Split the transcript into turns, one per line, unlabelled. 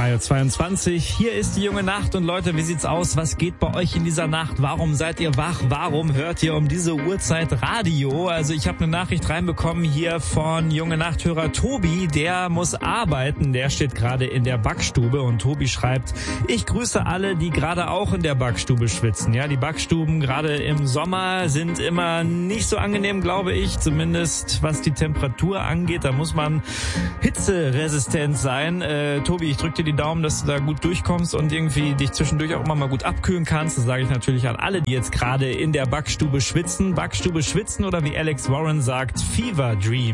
3:22 Uhr. Hier ist die junge Nacht und Leute, wie sieht's aus? Was geht bei euch in dieser Nacht? Warum seid ihr wach? Warum hört ihr um diese Uhrzeit Radio? Also ich habe eine Nachricht reinbekommen hier von junge Nachthörer Tobi. Der muss arbeiten. Der steht gerade in der Backstube und Tobi schreibt: Ich grüße alle, die gerade auch in der Backstube schwitzen. Ja, die Backstuben gerade im Sommer sind immer nicht so angenehm, glaube ich. Zumindest was die Temperatur angeht. Da muss man hitzeresistent sein. Tobi, ich drücke dir die Daumen, dass du da gut durchkommst und irgendwie dich zwischendurch auch immer mal gut abkühlen kannst. Das sage ich natürlich an alle, die jetzt gerade in der Backstube schwitzen. Backstube schwitzen oder wie Alex Warren sagt, Fever Dream.